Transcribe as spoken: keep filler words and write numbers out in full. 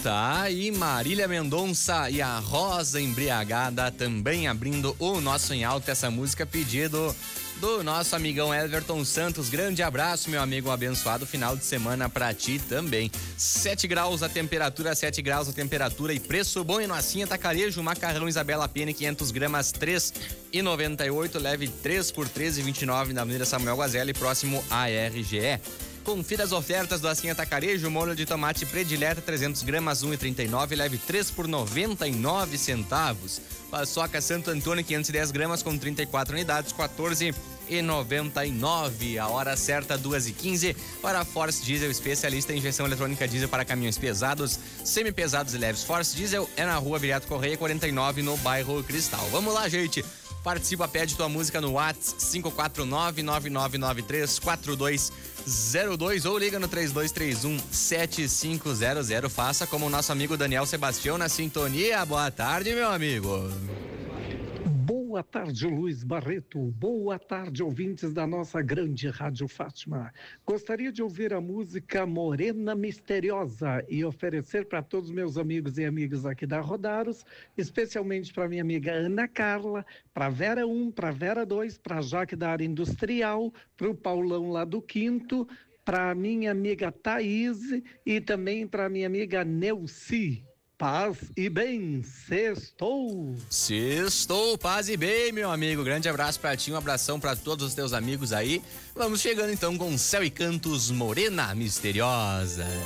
Tá aí Marília Mendonça e a Rosa Embriagada também abrindo o nosso Em Alta, essa música pedido do nosso amigão Everton Santos. Grande abraço, meu amigo, um abençoado final de semana pra ti também. sete graus a temperatura, sete graus a temperatura e preço bom em Noacinha Atacarejo, macarrão Isabela Pene quinhentas gramas, três e noventa e oito, leve três por treze e vinte e nove na Avenida Samuel Guazelli, próximo à R G E. Confira as ofertas do Assim Atacarejo, molho de tomate predileta trezentas gramas, um e trinta e nove, leve três por noventa e nove centavos. Paçoca Santo Antônio quinhentas e dez gramas com trinta e quatro unidades, quatorze e noventa e nove. A hora certa duas e quinze. Para Force Diesel, especialista em injeção eletrônica diesel para caminhões pesados, semi-pesados e leves. Force Diesel é na Rua Viriato Correia quarenta e nove, no bairro Cristal. Vamos lá, gente. Participa, pede tua música no WhatsApp cinco quatro nove, nove nove nove três, quatro dois zero dois ou liga no três dois três um, sete cinco zero zero. Faça como o nosso amigo Daniel Sebastião na sintonia. Boa tarde, meu amigo. Boa tarde, Luiz Barreto. Boa tarde, ouvintes da nossa grande Rádio Fátima. Gostaria de ouvir a música Morena Misteriosa e oferecer para todos meus amigos e amigas aqui da Rodaros, especialmente para minha amiga Ana Carla, para Vera um, para Vera dois, para Jaque da área industrial, para o Paulão lá do Quinto, para minha amiga Thaís e também para minha amiga Neuci. Paz e bem, sextou! Sextou, paz e bem, meu amigo. Grande abraço pra ti, um abração pra todos os teus amigos aí. Vamos chegando então com Céu e Cantos, Morena Misteriosa.